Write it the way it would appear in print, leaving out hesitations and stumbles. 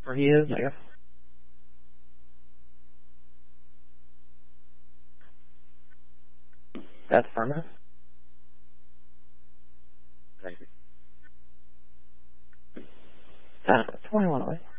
Where he is, I guess. That's permanent. Thank you. 21 away.